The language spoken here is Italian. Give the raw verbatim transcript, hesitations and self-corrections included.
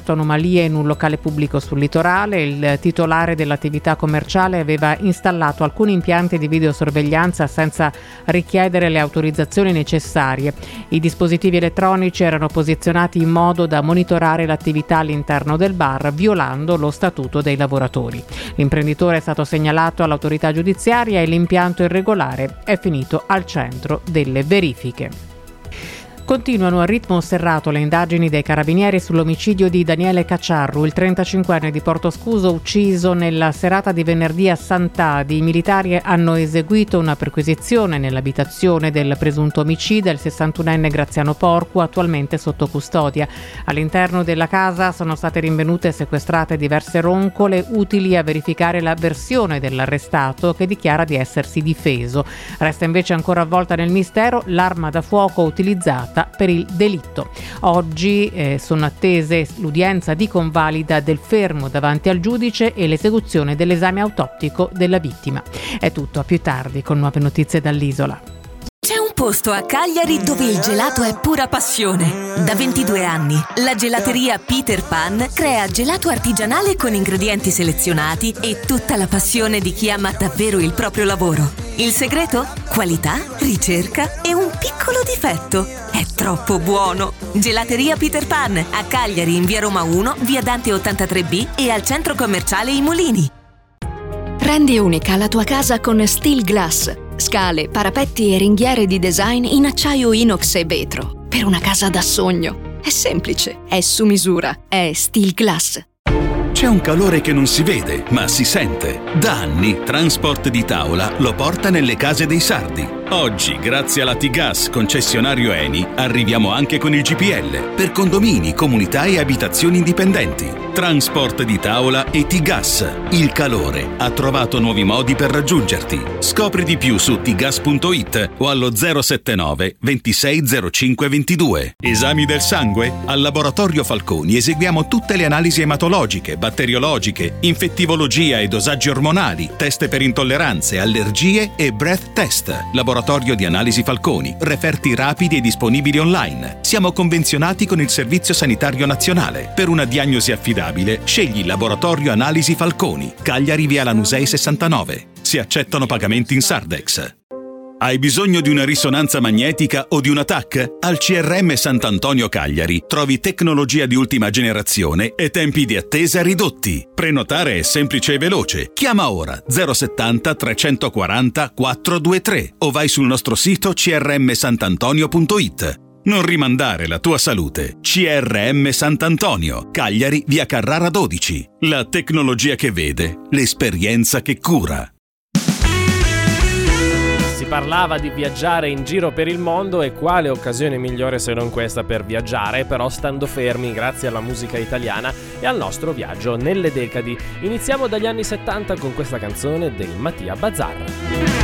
scoperto anomalie in un locale pubblico sul litorale. Il titolare dell'attività commerciale aveva installato alcuni impianti di videosorveglianza senza richiedere le autorizzazioni necessarie. I dispositivi elettronici erano posizionati in modo da monitorare l'attività all'interno del bar, violando lo statuto dei lavoratori. L'imprenditore è stato segnalato all'autorità giudiziaria e l'impianto irregolare è finito al centro delle verifiche. Continuano a ritmo serrato le indagini dei carabinieri sull'omicidio di Daniele Cacciarru, il trentacinquenne di Portoscuso, ucciso nella serata di venerdì a Sant'Adi. I militari hanno eseguito una perquisizione nell'abitazione del presunto omicida, il sessantunenne Graziano Porcu, attualmente sotto custodia. All'interno della casa sono state rinvenute e sequestrate diverse roncole utili a verificare la versione dell'arrestato, che dichiara di essersi difeso. Resta invece ancora avvolta nel mistero l'arma da fuoco utilizzata per il delitto. Oggi eh, sono attese l'udienza di convalida del fermo davanti al giudice e l'esecuzione dell'esame autoptico della vittima. È tutto, a più tardi con nuove notizie dall'isola. C'è un posto a Cagliari dove il gelato è pura passione. Da ventidue anni, la gelateria Peter Pan crea gelato artigianale con ingredienti selezionati e tutta la passione di chi ama davvero il proprio lavoro. Il segreto? Qualità, ricerca e un piccolo difetto. È troppo buono! Gelateria Peter Pan, a Cagliari in via Roma uno, via Dante ottantatré B e al centro commerciale I Mulini. Rendi unica la tua casa con Steel Glass. Scale, parapetti e ringhiere di design in acciaio inox e vetro. Per una casa da sogno. È semplice, è su misura, è Steel Glass. C'è un calore che non si vede, ma si sente. Da anni Transport di Tavola lo porta nelle case dei sardi. Oggi, grazie alla T-Gas concessionario Eni, arriviamo anche con il G P L per condomini, comunità e abitazioni indipendenti. Transport di Tavola e T-Gas. Il calore ha trovato nuovi modi per raggiungerti. Scopri di più su t gas punto it o allo zero sette nove ventisei zero cinque ventidue. Esami del sangue? Al Laboratorio Falconi eseguiamo tutte le analisi ematologiche, batteriologiche, infettivologia e dosaggi ormonali, test per intolleranze, allergie e breath test. Laboratorio di Analisi Falconi, referti rapidi e disponibili online. Siamo convenzionati con il Servizio Sanitario Nazionale. Per una diagnosi affidabile, scegli Laboratorio Analisi Falconi, Cagliari via Lanusei sessantanove. Si accettano pagamenti in Sardex. Hai bisogno di una risonanza magnetica o di una T A C? Al C R M Sant'Antonio Cagliari trovi tecnologia di ultima generazione e tempi di attesa ridotti. Prenotare è semplice e veloce. Chiama ora zero settanta trecentoquaranta quattrocentoventitré o vai sul nostro sito c r m santantonio punto it. Non rimandare la tua salute. C R M Sant'Antonio, Cagliari via Carrara dodici. La tecnologia che vede, l'esperienza che cura. Si parlava di viaggiare in giro per il mondo e quale occasione migliore se non questa per viaggiare, però stando fermi grazie alla musica italiana e al nostro viaggio nelle decadi. Iniziamo dagli anni settanta con questa canzone del Mattia Bazzar.